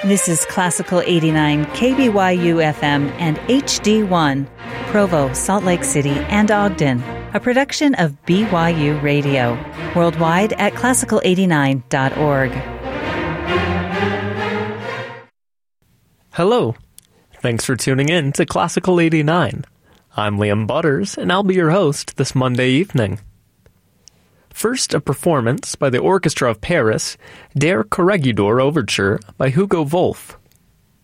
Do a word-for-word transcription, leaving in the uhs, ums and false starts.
This is Classical eighty-nine K B Y U F M and H D one, Provo, Salt Lake City, and Ogden, a production of B Y U Radio, worldwide at classical eighty-nine dot org. Hello. Thanks for tuning in to Classical eighty-nine. I'm Liam Butters, and I'll be your host this Monday evening. First, a performance by the Orchestra of Paris, Der Corregidor Overture by Hugo Wolf.